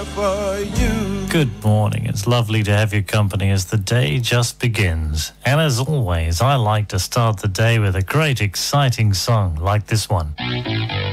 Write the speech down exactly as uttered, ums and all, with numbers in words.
there for you. Good morning. It's lovely to have your company as the day just begins. And as always, I like to start the day with a great, exciting song like this one.